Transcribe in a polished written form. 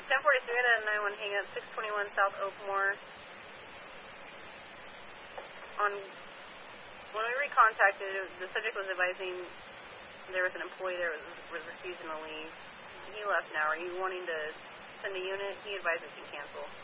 1043 at a 91 hang up, 621 South Oakmore. When we recontacted, the subject was advising there was an employee there was refusing to leave. He left now. Are you wanting to send a unit? He advised we can cancel.